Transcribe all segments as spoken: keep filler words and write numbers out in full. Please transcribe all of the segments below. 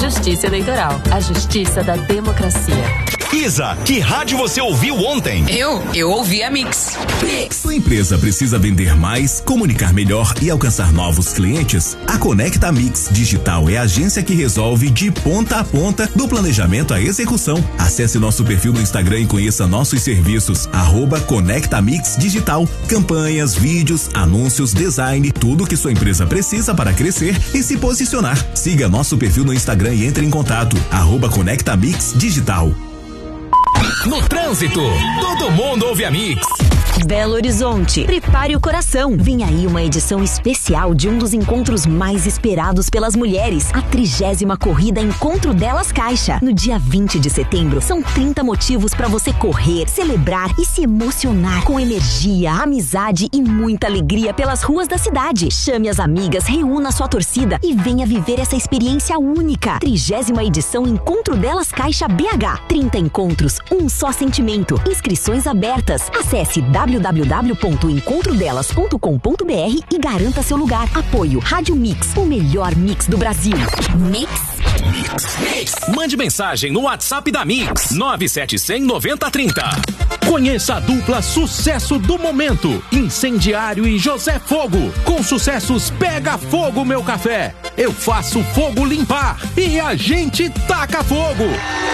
Justiça Eleitoral, a justiça da democracia. Isa, que rádio você ouviu ontem? Eu? Eu ouvi a Mix. Mix. Sua empresa precisa vender mais, comunicar melhor e alcançar novos clientes? A Conecta Mix Digital é a agência que resolve de ponta a ponta, do planejamento à execução. Acesse nosso perfil no Instagram e conheça nossos serviços. Arroba Conecta Mix Digital. Campanhas, vídeos, anúncios, design, tudo que sua empresa precisa para crescer e se posicionar. Siga nosso perfil no Instagram e entre em contato. Arroba Conecta Mix Digital. No trânsito, todo mundo ouve a Mix. Belo Horizonte, prepare o coração. Vem aí uma edição especial de um dos encontros mais esperados pelas mulheres, a trigésima corrida Encontro Delas Caixa. No dia vinte de setembro, são trinta motivos para você correr, celebrar e se emocionar com energia, amizade e muita alegria pelas ruas da cidade. Chame as amigas, reúna sua torcida e venha viver essa experiência única. Trigésima edição Encontro Delas Caixa B H. trinta encontros, um só sentimento. Inscrições abertas. Acesse w w w ponto encontro delas ponto com ponto b r e garanta seu lugar. Apoio Rádio Mix, o melhor mix do Brasil. Mix. Mix. Mix. Mande mensagem no WhatsApp da Mix nove sete zero zero nove zero três zero. Conheça a dupla sucesso do momento, Incendiário e José Fogo. Com sucessos Pega Fogo Meu Café, Eu Faço Fogo Limpar e A Gente Taca Fogo.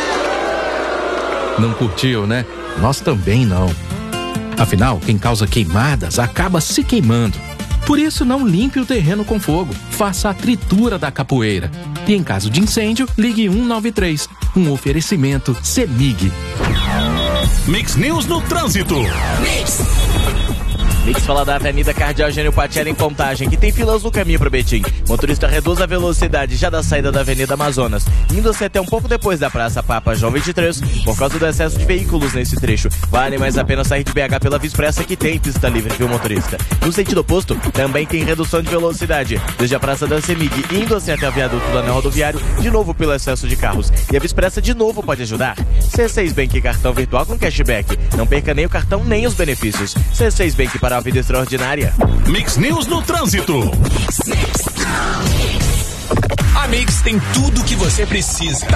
Não curtiu, né? Nós também não. Afinal, quem causa queimadas acaba se queimando. Por isso, não limpe o terreno com fogo. Faça a tritura da capoeira. E em caso de incêndio, ligue um nove três. Um oferecimento CEMIG. Mix News no trânsito. Mix. Mix fala da Avenida Cardeal Gênio Patelli em Contagem, que tem filas no caminho para Betim. Motorista reduz a velocidade já da saída da Avenida Amazonas, indo-se até um pouco depois da Praça Papa João vinte e três, por causa do excesso de veículos nesse trecho. Vale mais a pena sair de B H pela Via Expressa, que tem pista livre, viu, motorista? No sentido oposto, também tem redução de velocidade, desde a Praça da CEMIG, indo-se até o viaduto do Anel Rodoviário, de novo pelo excesso de carros. E a Via Expressa de novo pode ajudar. C seis Bank cartão virtual com cashback. Não perca nem o cartão nem os benefícios. C seis Bank para a vida extraordinária. Mix News no trânsito. A Mix tem tudo o que você precisa.